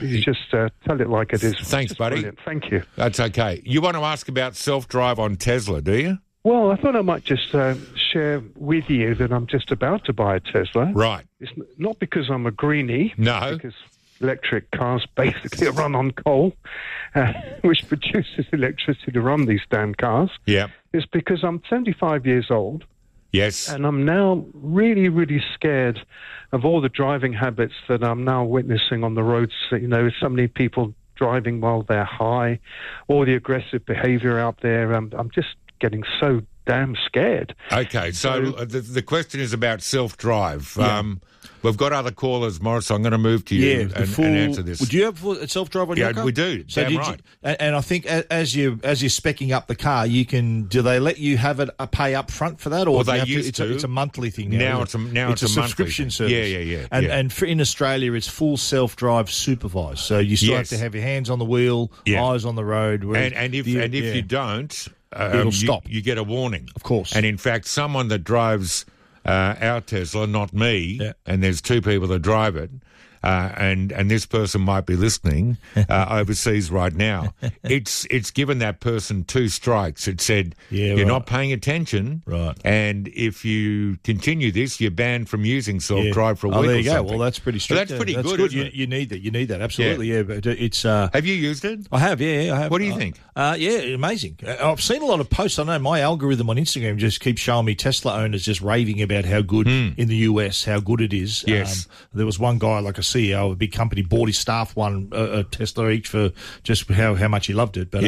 You just tell it like it is. Thanks, buddy. Brilliant. Thank you. That's okay. You want to ask about self-drive on Tesla, do you? Well, I thought I might just share with you that I'm just about to buy a Tesla. Right. It's not because I'm a greenie. No. Because electric cars basically run on coal, which produces electricity to run these damn cars. Yeah. It's because I'm 75 years old. Yes. And I'm now really, really scared of all the driving habits that I'm now witnessing on the roads. You know, so many people driving while they're high, all the aggressive behaviour out there. I'm just getting so damn scared. Okay, so the question is about self-drive. Yeah. We've got other callers, Morris. I'm going to move to you and answer this. Would you have a self-drive on your car? Yeah, we do. So Damn right. And I think as you're speccing up the car, do they let you have it pay up front for that, or Well, they used to. It's a monthly thing now? It's a subscription monthly thing. service. Yeah. And in Australia, it's full self-drive supervised, so you still have to have your hands on the wheel, eyes on the road. And if you don't, it'll stop. You get a warning, of course. And in fact, someone that drives our Tesla, not me, and there's two people that drive it, and this person might be listening overseas right now. It's given that person 2 strikes. It said you're not paying attention, right? And if you continue this, you're banned from using self-drive for a week. There or you go. something. Well, that's pretty strict. That's pretty good. Isn't it? You need that. You need that. Absolutely. Yeah. But it's. Have you used it? I have. Yeah. I have. What do you think? Amazing. I've seen a lot of posts. I know my algorithm on Instagram just keeps showing me Tesla owners just raving about how good in the US, how good it is. Yes. There was one guy, like a CEO of a big company, bought his staff one a Tesla each for just how much he loved it. But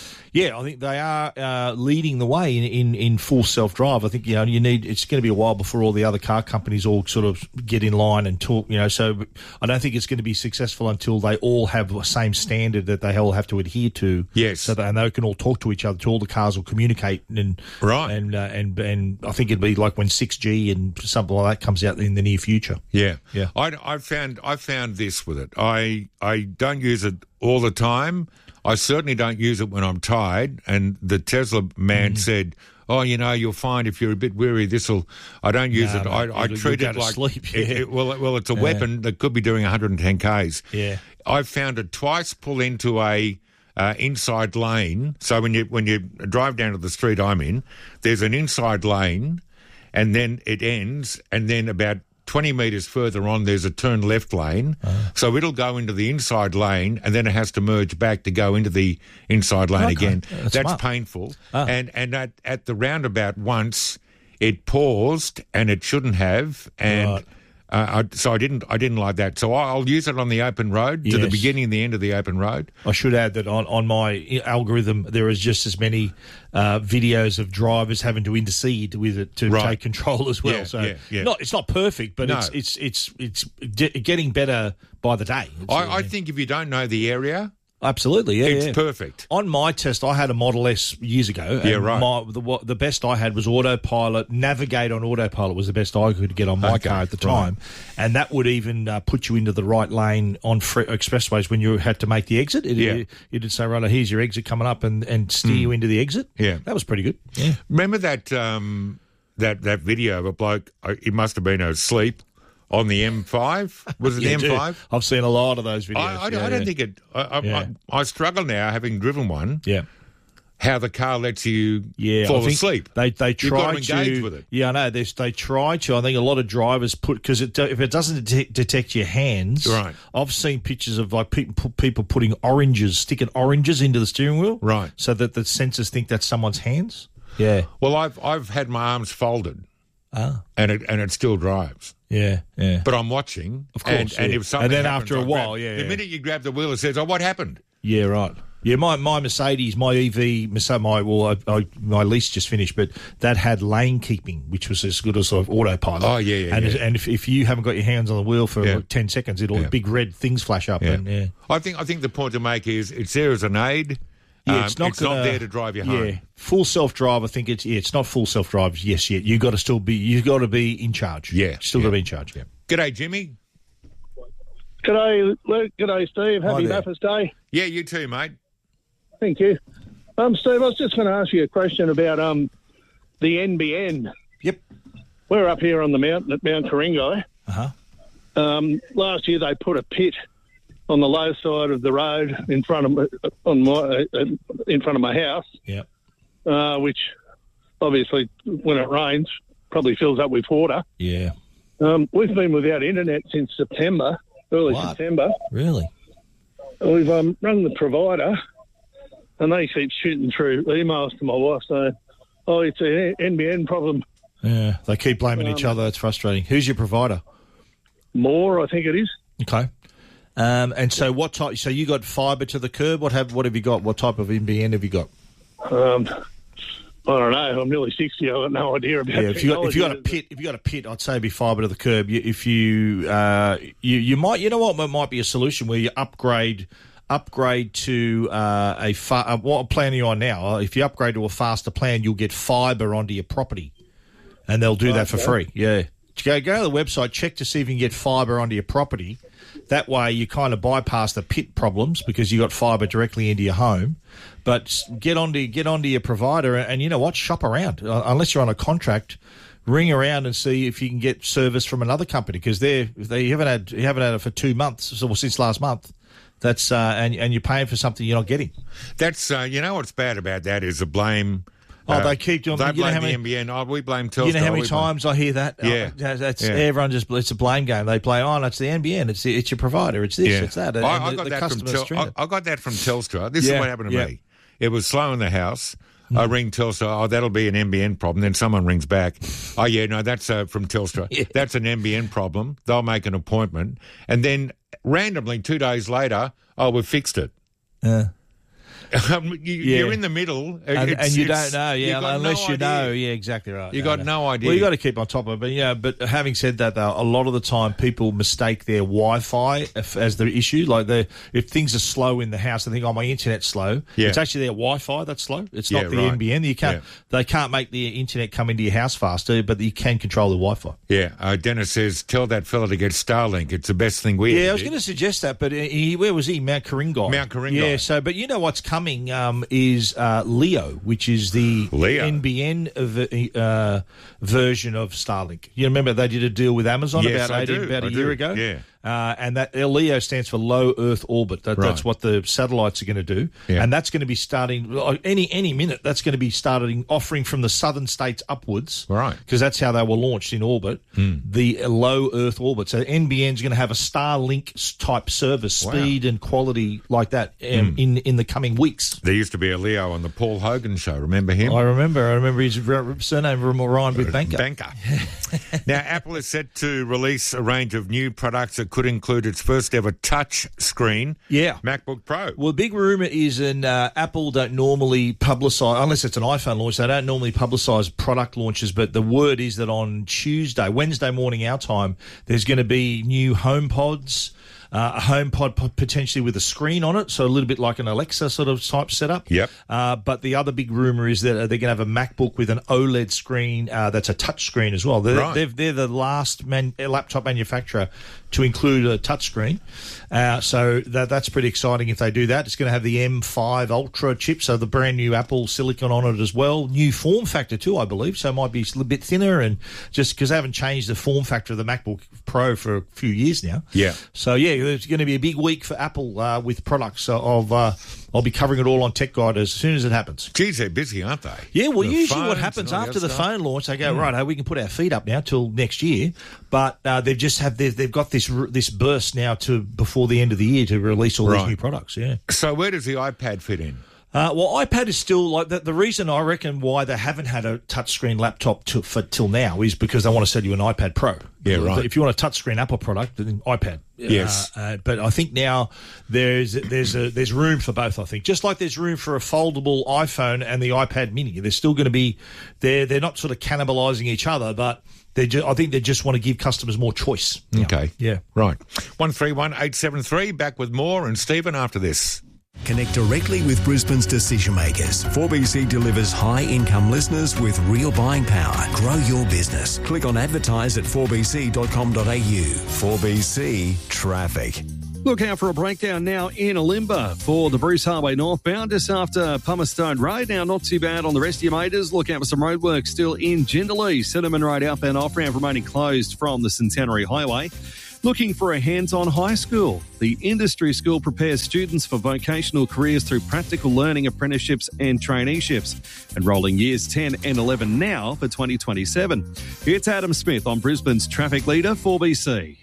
I think they are leading the way in full self-drive. I think you need. It's going to be a while before all the other car companies all sort of get in line and talk. So I don't think it's going to be successful until they all have the same standard that they all have to adhere to. Yes. So that they can all talk to each other. So all the cars will communicate and And I think it'd be like when 6G and something like that comes out in the near future. Yeah. Yeah. I found this with it. I don't use it all the time. I certainly don't use it when I'm tired. And the Tesla man said, you'll find if you're a bit weary, I don't use it. I treat it like sleep. It's a weapon that could be doing 110 Ks. Yeah. I've found it twice pull into a inside lane. So when you drive down to the street I'm in, there's an inside lane, and then it ends, and then about 20 metres further on, there's a turn left lane. So it'll go into the inside lane, and then it has to merge back to go into the inside lane again. That's smart. painful. And at the roundabout once, it paused, and it shouldn't have. And so I didn't like that. So I'll use it on the open road to the beginning and the end of the open road. I should add that on my algorithm, there is just as many videos of drivers having to intercede with it to take control as well. It's not perfect, but it's getting better by the day. I think if you don't know the area, absolutely, it's perfect. On my test, I had a Model S years ago. The best I had was autopilot. Navigate on autopilot was the best I could get on my car at the time, and that would even put you into the right lane on expressways when you had to make the exit. It'd say, right, here's your exit coming up, and steer you into the exit. Yeah, that was pretty good. Yeah, remember that that video of a bloke? It must have been asleep on the M5? Was it the M5? I've seen a lot of those videos. I don't think it... I struggle now, having driven one, how the car lets you fall asleep. They try You've got to engage with it. Yeah, I know. They try to. I think a lot of drivers because if it doesn't detect your hands... Right. I've seen pictures of like people putting sticking oranges into the steering wheel. Right. So that the sensors think that's someone's hands. Yeah. Well, I've had my arms folded. And it still drives. Yeah. But I'm watching, of course. And if something then happens, after a while, the minute you grab the wheel, it says, "Oh, what happened?" Yeah, right. Yeah, my Mercedes, my EV, my lease just finished, but that had lane keeping, which was as good as sort of autopilot. Oh, yeah. And if you haven't got your hands on the wheel for 10 seconds, big red things flash up. Yeah. I think the point to make is it's there as an aid. Yeah, it's not there to drive you home. Yeah, full self-drive. I think it's not full self-drive. Yes, yet you got to be in charge. Yeah, got to be in charge. Yeah. G'day, Jimmy. G'day, Luke. G'day, Steve. Happy Bathurst Day. Yeah, you too, mate. Thank you. Steve, I was just going to ask you a question about the NBN. Yep. We're up here on the mountain at Mount Ku-ring-gai. Uh-huh. Last year they put a pit on the low side of the road in front of my house. Yeah. Which obviously, when it rains, probably fills up with water. Yeah. We've been without internet since September, early September. Really? We've rung the provider, and they keep shooting through emails to my wife saying, it's an NBN problem. Yeah, they keep blaming each other. It's frustrating. Who's your provider? More, I think it is. Okay. And so what type? So you got fibre to the curb? What have you got? What type of NBN have you got? I don't know. I'm nearly 60. I've got no idea about. Yeah, if you got a pit, I'd say it'd be fibre to the curb. If you might, you know what, it might be a solution where you upgrade to what plan are you on now? If you upgrade to a faster plan, you'll get fibre onto your property, and they'll do that for free. Yeah, go to the website, check to see if you can get fibre onto your property. That way, you kind of bypass the pit problems because you got fibre directly into your home. But get onto your provider, and you know what? Shop around. Unless you're on a contract, ring around and see if you can get service from another company because you haven't had it for 2 months or since last month. That's and you're paying for something you're not getting. That's you know what's bad about that is the blame. They keep doing. They blame the NBN. We blame Telstra. You know how many times I hear that? Yeah, everyone it's a blame game. They play it's the NBN. It's your provider. It's this. Yeah. It's that. I got that from Telstra. This is what happened to me. It was slow in the house. I ring Telstra. That'll be an NBN problem. Then someone rings back. That's from Telstra. Yeah. That's an NBN problem. They'll make an appointment, and then randomly 2 days later, we've fixed it. You're in the middle, and you don't know, unless you know. Yeah, exactly right. You got no idea. Well, you got to keep on top of it. But having said that, though, a lot of the time people mistake their Wi-Fi as the issue. Like if things are slow in the house, they think, my internet's slow. Yeah. It's actually their Wi-Fi that's slow. It's not the NBN. They can't make the internet come into your house faster, but you can control the Wi-Fi. Yeah. Dennis says, tell that fella to get Starlink. It's the best thing we ever did. I was going to suggest that, but where was he? Mount Ku-ring-gai. Mount Ku-ring-gai. Yeah. So, but you know what's coming is Leo, which is the NBN version of Starlink. You remember they did a deal with Amazon about a year ago? Yeah. And that LEO stands for low Earth orbit. That's what the satellites are going to do. Yeah. And that's going to be starting any minute. That's going to be offering from the southern states upwards. Right. Because that's how they were launched in orbit, the low Earth orbit. So NBN is going to have a Starlink type service, speed and quality like that in the coming weeks. There used to be a Leo on the Paul Hogan show. Remember him? I remember his surname rhymed with banker. Now, Apple is set to release a range of new products that could include its first ever touch screen MacBook Pro. Well, the big rumour is Apple don't normally publicise, unless it's an iPhone launch, they don't normally publicise product launches, but the word is that on Wednesday morning our time, there's going to be new HomePods, a HomePod potentially with a screen on it, so a little bit like an Alexa sort of type setup. Yep. But the other big rumour is that they're going to have a MacBook with an OLED screen that's a touch screen as well. They're the last laptop manufacturer to include a touch screen. So that's pretty exciting if they do that. It's going to have the M5 Ultra chip, so the brand new Apple Silicon on it as well. New form factor too, I believe, so it might be a little bit thinner, and just because they haven't changed the form factor of the MacBook Pro for a few years now. Yeah. So, it's going to be a big week for Apple with products. I'll be covering it all on Tech Guide as soon as it happens. Geez, they're busy, aren't they? Yeah, well, usually what happens after the phone launch, they go, right, we can put our feet up now till next year. But they've got this burst now to before the end of the year to release all these new products. Yeah. So where does the iPad fit in? iPad is still like the reason I reckon why they haven't had a touchscreen laptop till now is because they want to sell you an iPad Pro. Yeah, right. If you want a touchscreen Apple product, then iPad. Yes. But I think now there's room for both. I think just like there's room for a foldable iPhone and the iPad Mini, there's still going to be they're not sort of cannibalising each other, but I think they just want to give customers more choice. Okay. Yeah. Right. 131873. Back with more and Stephen after this. Connect directly with Brisbane's decision makers. 4BC delivers high-income listeners with real buying power. Grow your business. Click on advertise at 4bc.com.au. 4BC Traffic. Look out for a breakdown now in Alimba for the Bruce Highway northbound, just after Palmerstone Road. Now, not too bad on the rest of your meters. Look out for some roadwork still in Jindalee. Cinnamon Road outbound off-ramp remaining closed from the Centenary Highway. Looking for a hands-on high school? The Industry School prepares students for vocational careers through practical learning apprenticeships and traineeships. Enrolling years 10 and 11 now for 2027. It's Adam Smith on Brisbane's Traffic Leader 4BC.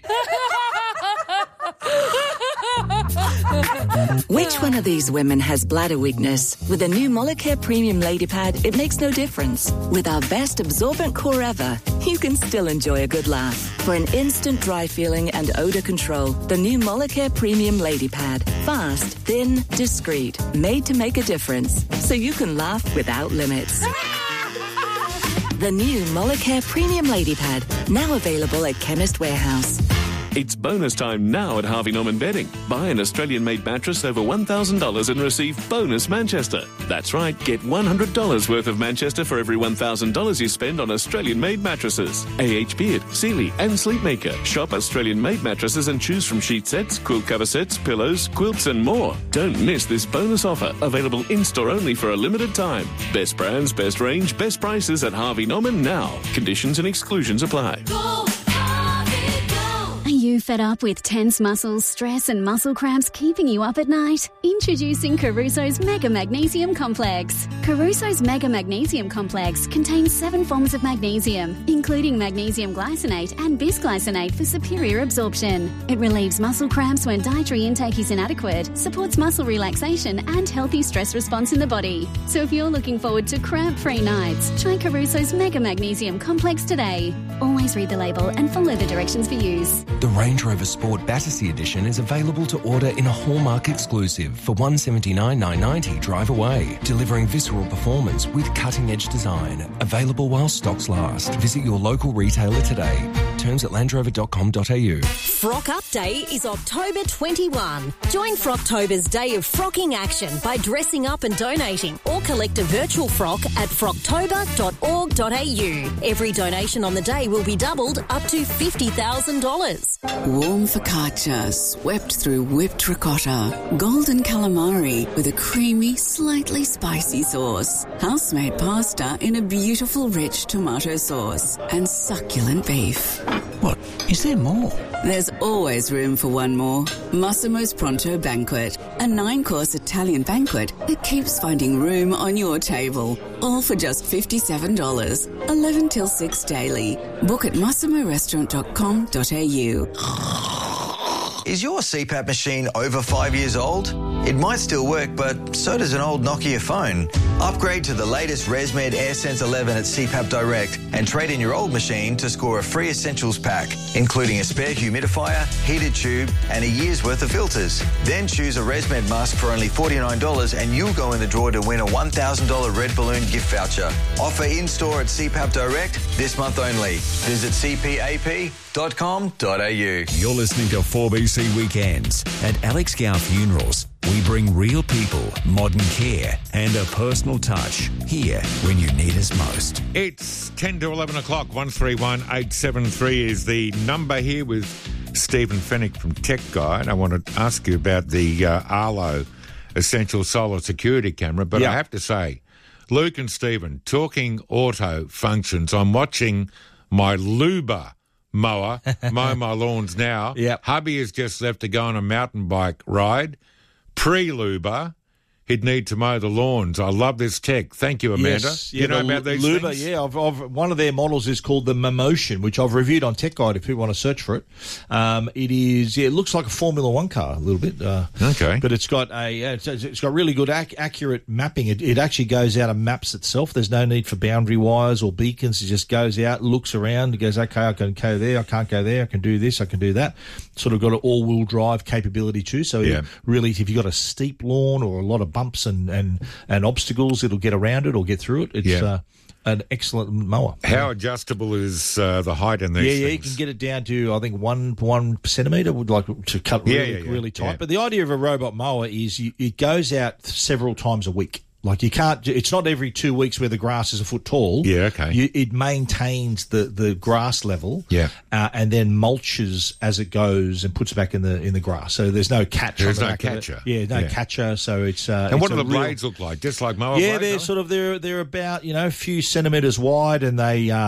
Which one of these women has bladder weakness? With a new Molicare Premium Lady Pad, it makes no difference. With our best absorbent core ever, you can still enjoy a good laugh. For an instant dry feeling and odour control, the new Molicare Premium Lady Pad. Fast, thin, discreet, made to make a difference. So you can laugh without limits. The new Molicare Premium Lady Pad, now available at Chemist Warehouse. It's bonus time now at Harvey Norman Bedding. Buy an Australian-made mattress over $1,000 and receive bonus Manchester. That's right, get $100 worth of Manchester for every $1,000 you spend on Australian-made mattresses. A.H. Beard, Sealy and Sleepmaker. Shop Australian-made mattresses and choose from sheet sets, quilt cover sets, pillows, quilts and more. Don't miss this bonus offer, available in-store only for a limited time. Best brands, best range, best prices at Harvey Norman now. Conditions and exclusions apply. Are you fed up with tense muscles, stress and muscle cramps keeping you up at night? Introducing Caruso's Mega Magnesium Complex. Caruso's Mega Magnesium Complex contains 7 forms of magnesium, including magnesium glycinate and bisglycinate for superior absorption. It relieves muscle cramps when dietary intake is inadequate, supports muscle relaxation and healthy stress response in the body. So if you're looking forward to cramp-free nights, try Caruso's Mega Magnesium Complex today. Always read the label and follow the directions for use. The Range Rover Sport Battersea Edition is available to order in a Hallmark exclusive for $179,990 drive away, delivering visceral performance with cutting-edge design. Available while stocks last. Visit your local retailer today. Terms at landrover.com.au. Frock Up Day is October 21. Join Frocktober's day of frocking action by dressing up and donating, or collect a virtual frock at frocktober.org.au. Every donation on the day will be doubled up to $50,000. Warm focaccia swept through whipped ricotta. Golden calamari with a creamy, slightly spicy sauce. House-made pasta in a beautiful, rich tomato sauce. And succulent beef. What? Is there more? There's always room for one more. Massimo's Pronto Banquet. A 9-course Italian banquet that keeps finding room on your table. All for just $57. 11 till 6 daily. Book at massimorestaurant.com.au. Is your CPAP machine over 5 years old? It might still work, but so does an old Nokia phone. Upgrade to the latest ResMed AirSense 11 at CPAP Direct and trade in your old machine to score a free essentials pack, including a spare humidifier, heated tube and a year's worth of filters. Then choose a ResMed mask for only $49 and you'll go in the draw to win a $1,000 Red Balloon gift voucher. Offer in-store at CPAP Direct this month only. Visit cpap.com.au. You're listening to 4BC Weekends. At Alex Gow Funerals, we bring real people, modern care and a personal touch here when you need us most. It's 10 to 11 o'clock. 131873 is the number here with Stephen Fennick from Tech Guide. I want to ask you about the Arlo Essential Solar Security Camera, but I have to say, Luke and Stephen, talking auto functions, I'm watching my Luba mower mow my lawns now. Hubby has just left to go on a mountain bike ride. Pre-Luba, he'd need to mow the lawns. I love this tech. Thank you, Amanda. Yes, you know about these Luba, things? Yeah, one of their models is called the Momotion, which I've reviewed on Tech Guide if you want to search for it. It is, it looks like a Formula One car a little bit. Okay. But it's got it's got really good accurate mapping. It actually goes out and maps itself. There's no need for boundary wires or beacons. It just goes out, looks around, it goes, okay, I can go there, I can't go there, I can do this, I can do that. Sort of got an all-wheel drive capability too. So really, if you've got a steep lawn or a lot of bumps and obstacles, it'll get around it or get through it. It's an excellent mower. How adjustable is the height in these things? Yeah, you can get it down to, I think, one centimetre, would like to cut really tight. But the idea of a robot mower is it goes out several times a week. Like you can't. It's not every 2 weeks where the grass is a foot tall. Yeah, okay. It maintains the grass level. Yeah. And then mulches as it goes and puts it back in the grass. So there's no catch. There's on the no back of it. catcher. Yeah, no catcher. So it's. And it's what do the blades look like? Just like mower yeah, blades? they're about a few centimetres wide, and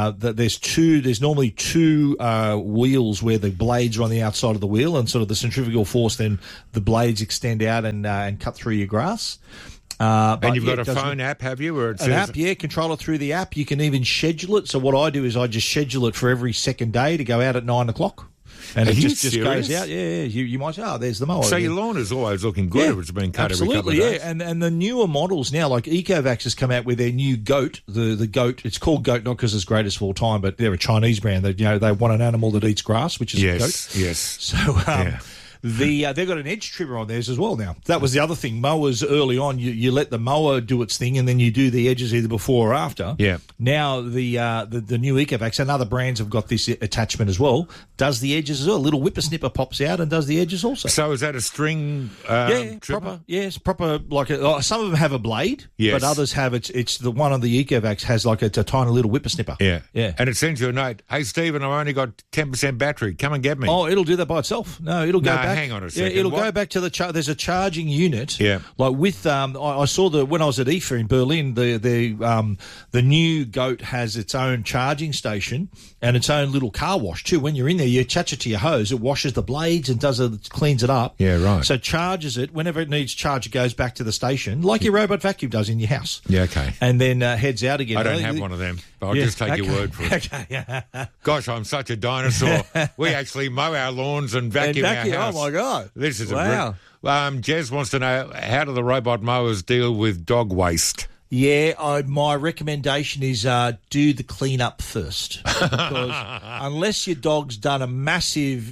there's normally two wheels where the blades are on the outside of the wheel, and sort of the centrifugal force, then the blades extend out and cut through your grass. And you've got a phone app, have you? Or it says an app, yeah, control it through the app. You can even schedule it. So what I do is I just schedule it for every second day to go out at 9 o'clock. And it just goes out. Yeah. You might say, there's the mower. So your lawn is always looking good if it's been cut every couple of days. Absolutely, and the newer models now, like Ecovacs has come out with their new goat. The goat, it's called goat not because it's greatest of all time, but they're a Chinese brand. That they want an animal that eats grass, which is a goat. Yes. So they've got an edge trimmer on theirs as well now. That was the other thing. Mowers early on, you let the mower do its thing, and then you do the edges either before or after. Yeah. Now the new Ecovacs and other brands have got this attachment as well. Does the edges as well. A little whippersnipper pops out and does the edges also. So is that a string? Yeah, trimmer? proper. Yes, proper. Like some of them have a blade, yes, but others have it's the one on the Ecovacs has like it's a tiny little whippersnipper. Yeah. And it sends you a note. Hey Stephen, I've only got 10% battery. Come and get me. Oh, it'll do that by itself. No, it'll go back. Hang on a second. Yeah, it'll go back to the there's a charging unit. Yeah. Like with I saw when I was at IFA in Berlin, the new goat has its own charging station and its own little car wash too. When you're in there, you attach it to your hose, it washes the blades and cleans it up. Yeah, right. So charges it whenever it needs charge. It goes back to the station like your robot vacuum does in your house. Yeah, okay. And then heads out again. I don't have one of them. I'll just take your word for it. Okay. Gosh, I'm such a dinosaur. We actually mow our lawns and vacuum our house. Oh my God! This is wow. Jez wants to know, how do the robot mowers deal with dog waste? Yeah, my recommendation is do the clean up first, because unless your dog's done a massive,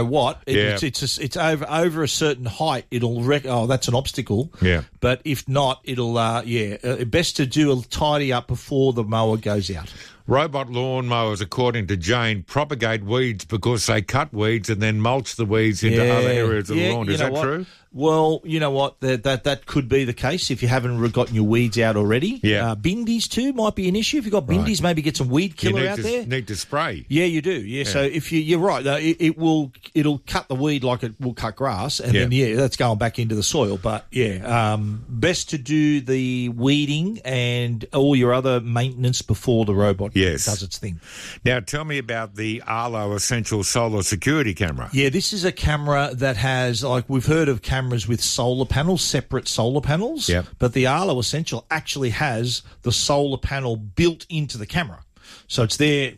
it's over a certain height, it'll that's an obstacle. Yeah, but if not, it'll best to do a tidy up before the mower goes out. Robot lawn mowers, according to Jane, propagate weeds because they cut weeds and then mulch the weeds into other areas of the lawn. Is that true? Well, you know what? That could be the case if you haven't gotten your weeds out already. Yeah. Bindies too might be an issue. If you've got bindies, maybe get some weed killer out there. You need to spray. Yeah, you do. Yeah. So if you're right, it'll cut the weed like it will cut grass, and then that's going back into the soil. But best to do the weeding and all your other maintenance before the robot does its thing. Now, tell me about the Arlo Essential Solar Security Camera. Yeah, this is a camera that has, like, we've heard of cameras with solar panels, separate solar panels. Yep. But the Arlo Essential actually has the solar panel built into the camera. So it's there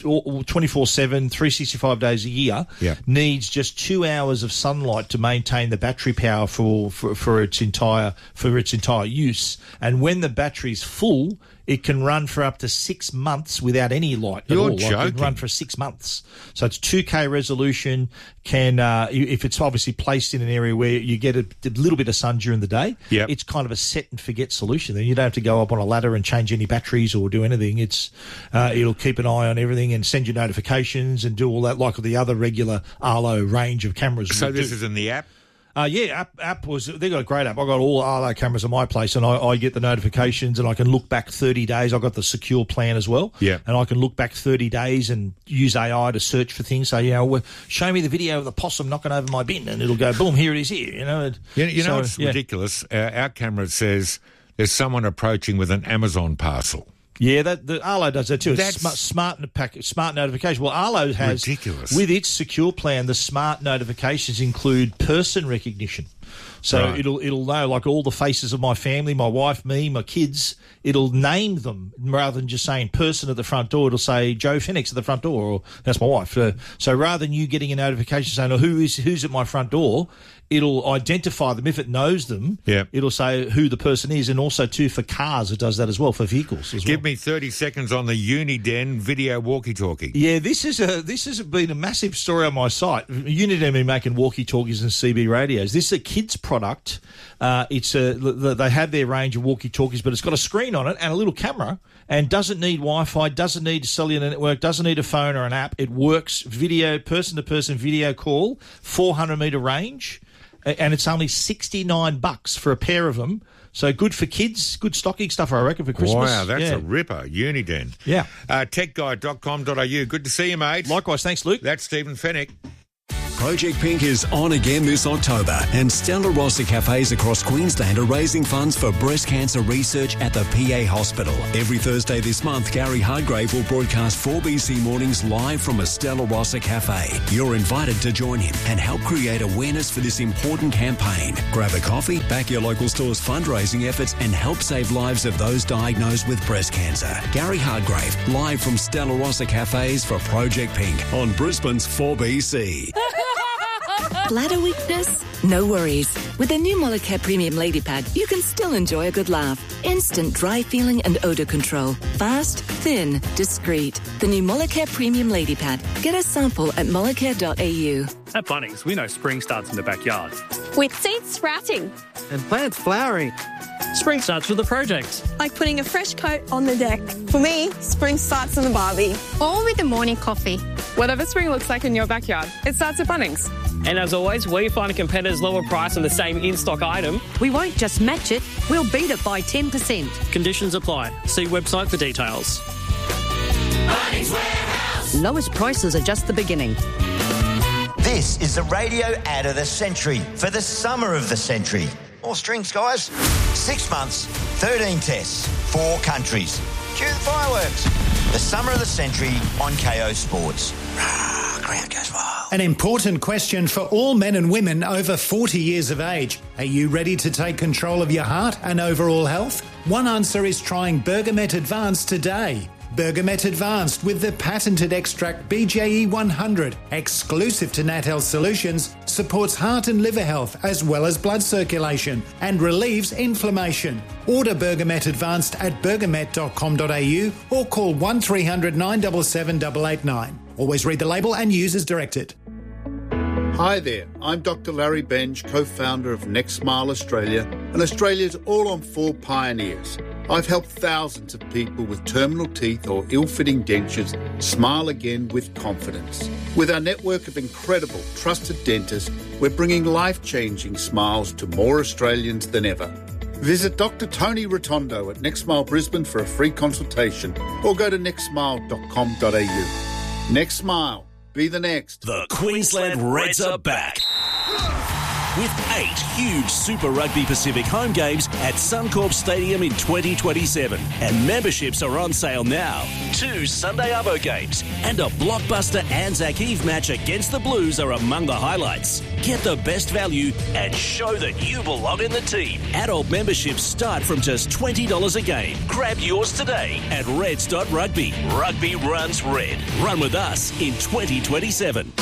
24/7, 365 days a year. Yeah. Needs just 2 hours of sunlight to maintain the battery power for its entire use. And when the battery's full, it can run for up to 6 months without any light at all. Joking. It can run for 6 months. So it's 2K resolution. If it's obviously placed in an area where you get a little bit of sun during the day, it's kind of a set and forget solution. Then you don't have to go up on a ladder and change any batteries or do anything. It'll keep an eye on everything and send you notifications and do all that like the other regular Arlo range of cameras. So this is in the app? App was, they've got a great app. I've got all Arlo cameras in my place and I get the notifications and I can look back 30 days. I've got the secure plan as well. Yeah. And I can look back 30 days and use AI to search for things. So, show me the video of the possum knocking over my bin and it'll go, boom, here it is here. It's ridiculous. Our camera says there's someone approaching with an Amazon parcel. Yeah, the Arlo does that too. It's smart notification. Well, Arlo has, ridiculous. With its secure plan, the smart notifications include person recognition. So it'll know like all the faces of my family, my wife, me, my kids. It'll name them rather than just saying person at the front door. It'll say Joe Phoenix at the front door, or that's my wife. So rather than you getting a notification saying, who's at my front door, it'll identify them. If it knows them, it'll say who the person is, and also too for cars, it does that as well, for vehicles as well. Give me 30 seconds on the Uniden video walkie-talkie. Yeah, this has been a massive story on my site. Uniden have been making walkie-talkies and CB radios. This is a kids product. They have their range of walkie-talkies, but it's got a screen on it and a little camera, and doesn't need Wi-Fi, doesn't need cellular network, doesn't need a phone or an app. It works video, person-to-person video call, 400-metre range. and it's only $69 for a pair of them. So good for kids, good stocking stuff, I reckon, for Christmas. Wow, that's a ripper. Uniden. Yeah. Techguide.com.au. Good to see you, mate. Likewise. Thanks, Luke. That's Stephen Fennick. Project Pink is on again this October, and Stella Rossa cafes across Queensland are raising funds for breast cancer research at the PA Hospital. Every Thursday this month, Gary Hardgrave will broadcast 4BC Mornings live from a Stella Rossa cafe. You're invited to join him and help create awareness for this important campaign. Grab a coffee, back your local store's fundraising efforts, and help save lives of those diagnosed with breast cancer. Gary Hardgrave, live from Stella Rossa cafes for Project Pink on Brisbane's 4BC. Bladder weakness? No worries. With the new Molicare Premium Lady Pad, you can still enjoy a good laugh. Instant dry feeling and odour control. Fast, thin, discreet. The new Molicare Premium Lady Pad. Get a sample at molicare.au. At Bunnings, we know spring starts in the backyard. With seeds sprouting. And plants flowering. Spring starts with a project. Like putting a fresh coat on the deck. For me, spring starts in the barbie. Or with a morning coffee. Whatever spring looks like in your backyard, it starts at Bunnings. And as always, we find a competitor's lower price on the same in-stock item. We won't just match it, we'll beat it by 10%. Conditions apply. See website for details. Bunnings Warehouse. Lowest prices are just the beginning. This is the radio ad of the century for the summer of the century. More strings, guys. 6 months, 13 tests, 4 countries. Cue the fireworks. The summer of the century on KO Sports. Crowd goes wild. An important question for all men and women over 40 years of age. Are you ready to take control of your heart and overall health? One answer is trying Bergamet Advanced today. Bergamet Advanced with the patented extract BJE 100, exclusive to Nat Health Solutions, supports heart and liver health as well as blood circulation and relieves inflammation. Order Bergamet Advanced at bergamet.com.au or call 1300 977 889. Always read the label and use as directed. Hi there, I'm Dr. Larry Benj, co-founder of Next Smile Australia and Australia's all-on-4 pioneers. I've helped thousands of people with terminal teeth or ill-fitting dentures smile again with confidence. With our network of incredible, trusted dentists, we're bringing life-changing smiles to more Australians than ever. Visit Dr. Tony Rotondo at Next Smile Brisbane for a free consultation or go to nextsmile.com.au. Next Smile. Be the next. The Queensland Reds are back. With 8 huge Super Rugby Pacific home games at Suncorp Stadium in 2027. And memberships are on sale now. 2 Sunday Arvo games and a blockbuster Anzac Eve match against the Blues are among the highlights. Get the best value and show that you belong in the team. Adult memberships start from just $20 a game. Grab yours today at reds.rugby. Rugby runs red. Run with us in 2027.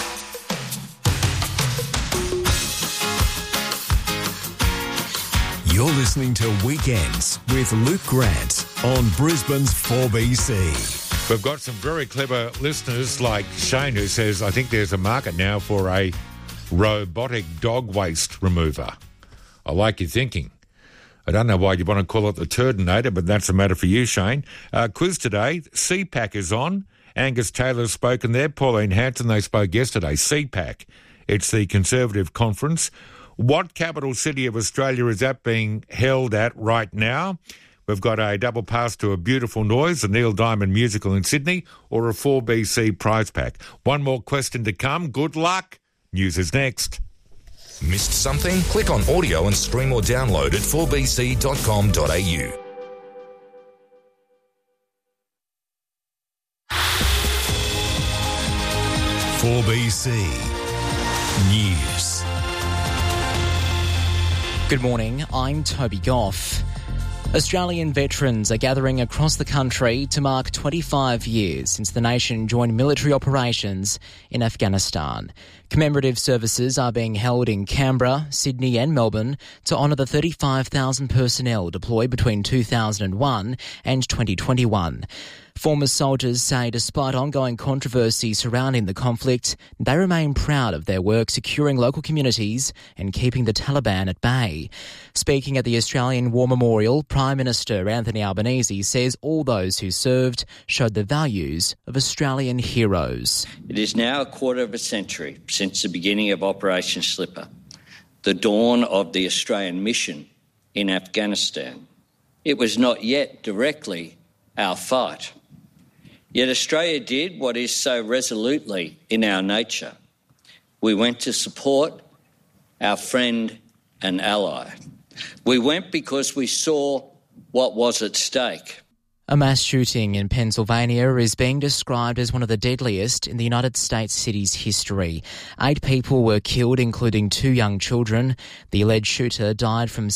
You're listening to Weekends with Luke Grant on Brisbane's 4BC. We've got some very clever listeners like Shane who says, I think there's a market now for a robotic dog waste remover. I like your thinking. I don't know why you want to call it the Turdinator, but that's a matter for you, Shane. Quiz today, CPAC is on. Angus Taylor's spoken there. Pauline Hanson, they spoke yesterday. CPAC, it's the Conservative Conference. What capital city of Australia is that being held at right now? We've got a double pass to A Beautiful Noise, the Neil Diamond musical in Sydney, or a 4BC prize pack. One more question to come. Good luck. News is next. Missed something? Click on audio and stream or download at 4bc.com.au. "4BC News." Good morning, I'm Toby Goff. Australian veterans are gathering across the country to mark 25 years since the nation joined military operations in Afghanistan. Commemorative services are being held in Canberra, Sydney and Melbourne to honour the 35,000 personnel deployed between 2001 and 2021. Former soldiers say despite ongoing controversy surrounding the conflict, they remain proud of their work securing local communities and keeping the Taliban at bay. Speaking at the Australian War Memorial, Prime Minister Anthony Albanese says all those who served showed the values of Australian heroes. It is now a quarter of a century since the beginning of Operation Slipper. the dawn of the Australian mission in Afghanistan. It was not yet directly our fight. Yet Australia did what is so resolutely in our nature. We went to support our friend and ally. We went because we saw what was at stake. A mass shooting in Pennsylvania is being described as one of the deadliest in the United States city's history. 8 people were killed, including 2 young children. The alleged shooter died from